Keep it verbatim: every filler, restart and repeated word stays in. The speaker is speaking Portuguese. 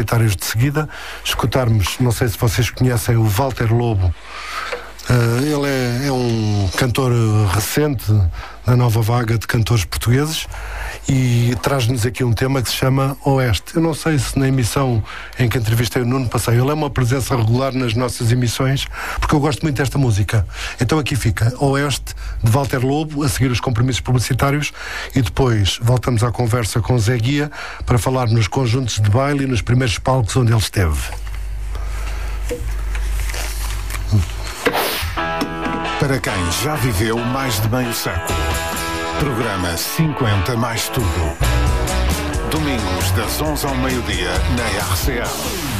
publicitários de seguida, escutarmos, não sei se vocês conhecem o Walter Lobo. Uh, ele é, é um cantor recente da nova vaga de cantores portugueses e traz-nos aqui um tema que se chama Oeste. Eu não sei se na emissão em que entrevistei o Nuno passei. Ele é uma presença regular nas nossas emissões porque eu gosto muito desta música. Então aqui fica Oeste de Walter Lobo, a seguir os compromissos publicitários, e depois voltamos à conversa com Zé Guia para falar nos conjuntos de baile e nos primeiros palcos onde ele esteve. Para quem já viveu mais de meio século. Programa cinquenta mais tudo. Domingos das onze ao meio-dia na R C A.